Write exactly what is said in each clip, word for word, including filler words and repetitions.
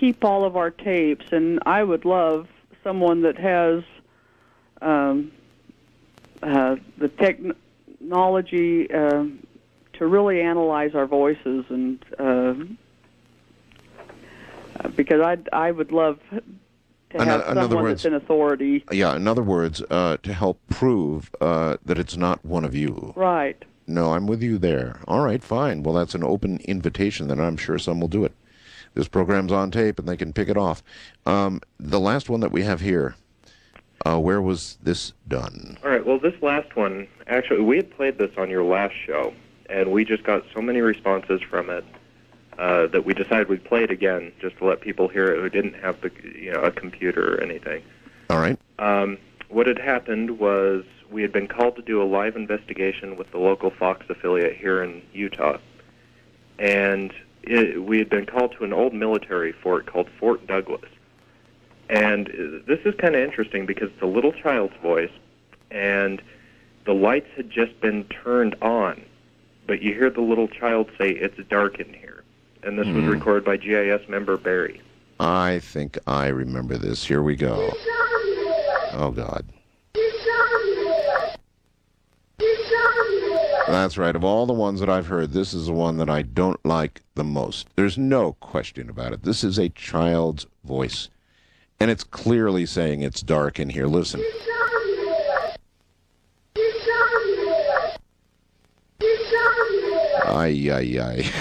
keep all of our tapes, and I would love someone that has um, uh, the technology uh, to really analyze our voices, and uh, because I I would love to have in, in someone words, that's in authority. Yeah, in other words, uh, to help prove uh, that it's not one of you. Right. No, I'm with you there. All right, fine. Well, that's an open invitation, then I'm sure some will do it. This program's on tape, and they can pick it off. Um, the last one that we have here, uh, where was this done? All right, well, this last one, actually, we had played this on your last show, and we just got so many responses from it uh, that we decided we'd play it again just to let people hear it who didn't have the, you know, a computer or anything. All right. Um, what had happened was we had been called to do a live investigation with the local Fox affiliate here in Utah, and it, we had been called to an old military fort called Fort Douglas. And this is kind of interesting because it's a little child's voice, and the lights had just been turned on, but you hear the little child say, "It's dark in here." And this mm. was recorded by G I S member Barry. I think I remember this. Here we go. Oh, God. That's right. Of all the ones that I've heard, this is the one that I don't like the most. There's no question about it. This is a child's voice, and it's clearly saying it's dark in here. Listen. Ay, ay,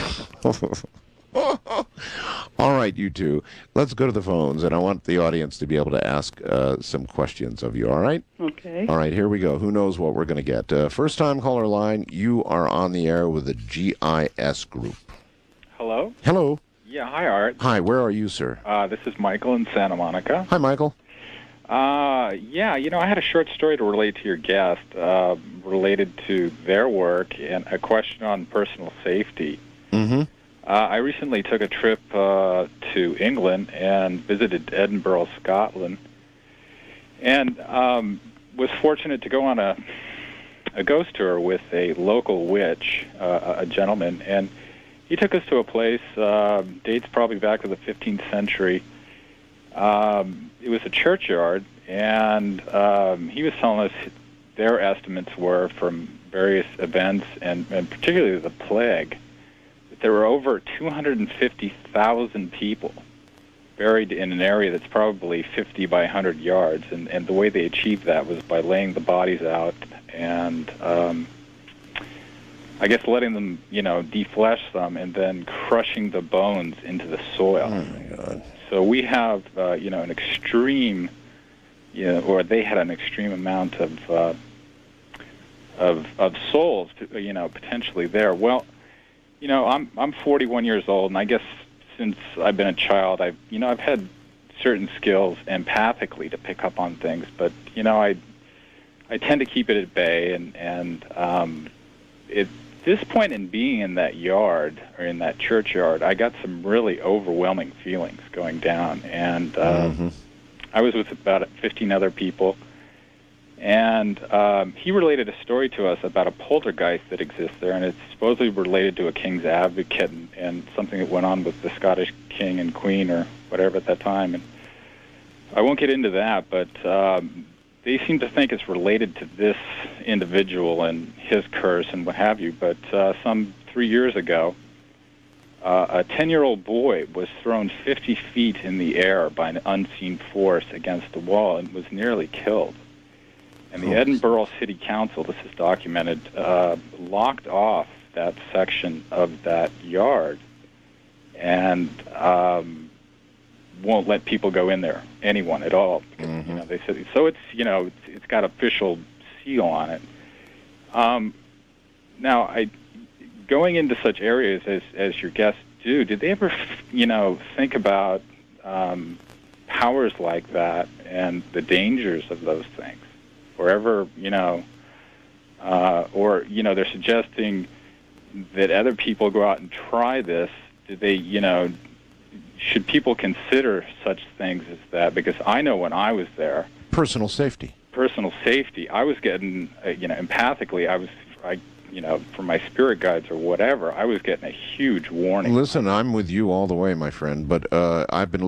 ay. All right, you two. Let's go to the phones, and I want the audience to be able to ask uh, some questions of you, all right? Okay. All right, here we go. Who knows what we're going to get? Uh, first-time caller line, you are on the air with the G I S group. Hello? Hello. Yeah, hi, Art. Hi, where are you, sir? Uh, this is Michael in Santa Monica. Hi, Michael. Uh, yeah, you know, I had a short story to relate to your guest uh, related to their work and a question on personal safety. Mm-hmm. Uh, I recently took a trip uh, to England and visited Edinburgh, Scotland, and um, was fortunate to go on a, a ghost tour with a local witch, uh, a gentleman, and he took us to a place, uh, dates probably back to the fifteenth century. Um, it was a churchyard, and um, he was telling us their estimates were from various events, and, and particularly the plague, that there were over two hundred fifty thousand people buried in an area that's probably fifty by one hundred yards, and, and the way they achieved that was by laying the bodies out and um, I guess letting them, you know, deflesh them and then crushing the bones into the soil. Oh, my God. So we have, uh, you know, an extreme, you know, or they had an extreme amount of, uh, of, of souls, you know, potentially there. Well, you know, I'm I'm forty-one years old, and I guess since I've been a child, I've, you know, I've had certain skills empathically to pick up on things, but, you know, I I tend to keep it at bay, and, and um, at this point in being in that yard, or in that churchyard, I got some really overwhelming feelings going down, and uh, mm-hmm. I was with about fifteen other people, and um, he related a story to us about a poltergeist that exists there, and it's supposedly related to a king's advocate and, and something that went on with the Scottish king and queen or whatever at that time. And I won't get into that, but um, they seem to think it's related to this individual and his curse and what have you. But uh, some three years ago, uh, a ten-year-old boy was thrown fifty feet in the air by an unseen force against the wall and was nearly killed. And the Edinburgh City Council, this is documented, uh, locked off that section of that yard and um, won't let people go in there, anyone at all. Because, mm-hmm. you know, they said, so it's, you know, it's, it's got official seal on it. Um, now, I, going into such areas as, as your guests do, did they ever, you know, think about um, powers like that and the dangers of those things? Or ever, you know, uh, or, you know, they're suggesting that other people go out and try this. Do they, you know, should people consider such things as that? Because I know when I was there, personal safety. Personal safety. I was getting, uh, you know, empathically, I was, I, you know, from my spirit guides or whatever, I was getting a huge warning. Listen, I'm with you all the way, my friend, but uh, I've been